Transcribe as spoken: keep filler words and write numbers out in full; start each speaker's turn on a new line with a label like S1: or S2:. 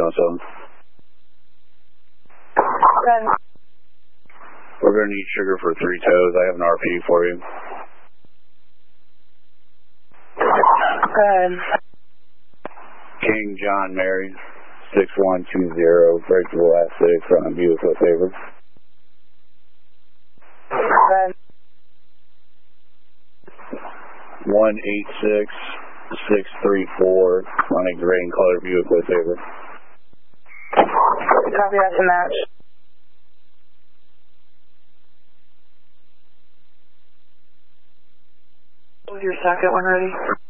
S1: oh seven.
S2: Ten.
S1: We're going to need sugar for three toes. I have an R P for you.
S2: Ten.
S1: King John Mary, six one two zero, break the last six on Buick LeFevre.
S2: Ten.
S1: one eight six six three four on a gray and color Buick LeFevre.
S2: Copy that to match. Was your second one ready?